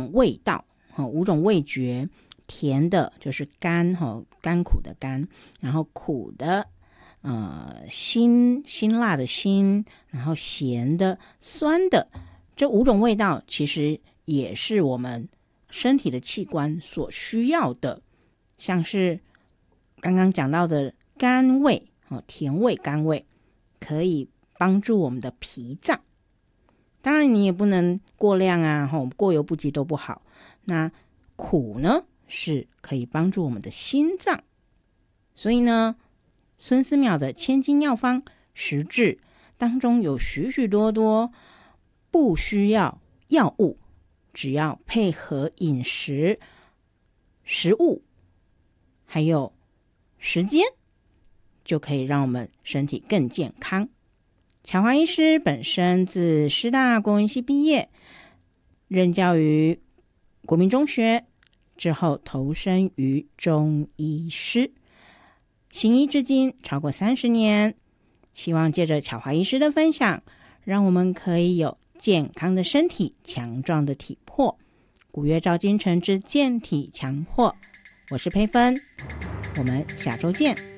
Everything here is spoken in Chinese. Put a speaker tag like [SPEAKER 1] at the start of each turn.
[SPEAKER 1] 味道，五种味觉，甜的就是甘，甘苦的甘，然后苦的辛辣的辛，然后咸的酸的，这五种味道其实也是我们身体的器官所需要的。像是刚刚讲到的甘味，甜味甘味可以帮助我们的脾脏，当然你也不能过量啊，过犹不及都不好。那苦呢是可以帮助我们的心脏，所以呢孙思邈的千金药方10治当中有许许多多不需要药物，只要配合饮食、食物还有时间，就可以让我们身体更健康。巧华医师本身自师大国文系毕业，任教于国民中学，之后投身于中医师，行医至今超过30年。希望借着巧华医师的分享，让我们可以有健康的身体、强壮的体魄。古月照今晨之健体强魄，我是佩芬，我们下周见。